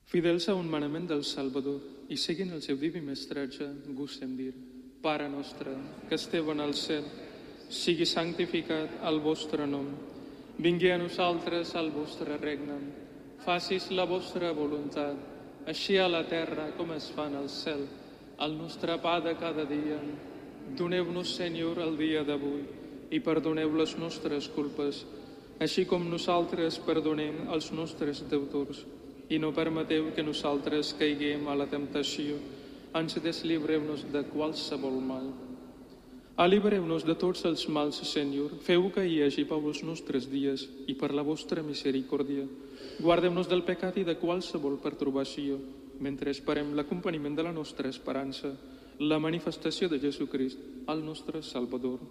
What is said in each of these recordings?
Fidels a un manament del Salvador i seguint el seu diví mestratge, gustem dir: Pare nostre, que esteu en el cel, sigui santificat el vostre nom. Vingui a nosaltres el vostre regne. Facis la vostra voluntat, així a la terra com es fa en el cel. El nostre pa de cada dia. Doneu-nos, Senyor, el dia d'avui i perdoneu les nostres culpes, així com nosaltres perdonem als nostres deutors. I no permeteu que nosaltres caiguem a la temptació. Ens desllibreu-nos de qualsevol mal. Allibereu-nos de tots els mals, Senyor. Feu que hi hagi pau els nostres dies i per la vostra misericòrdia. Guardeu-nos del pecat i de qualsevol pertorbació, mentre esperem l'acompaniment de la nostra esperança, la manifestació de Jesucrist, el nostre Salvador.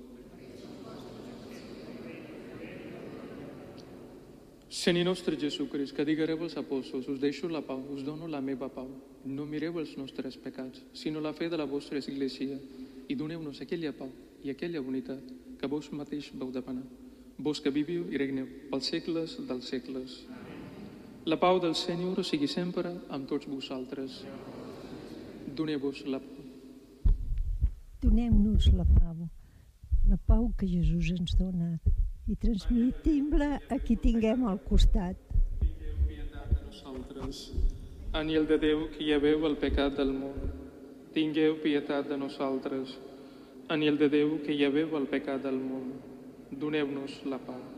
Senyor nostre Jesucrist, que diguereu als apòstols: us deixo la pau, us dono la meva pau. No mireu els nostres pecats, sinó la fe de la vostra Església, i doneu-nos aquella pau i aquella unitat que vos mateix vau demanar. Vos que viviu i regneu pels segles dels segles. La pau del Senyor sigui sempre amb tots vosaltres. Doneu-vos la pau. Donem-nos la pau que Jesús ens dona, i transmetim-la a qui tinguem al costat. Tingueu pietat de nosaltres. Àngel de Déu, que lleveu el pecat del món, tingueu pietat de nosaltres. Àngel de Déu, que lleveu el pecat del món, doneu-nos la pau.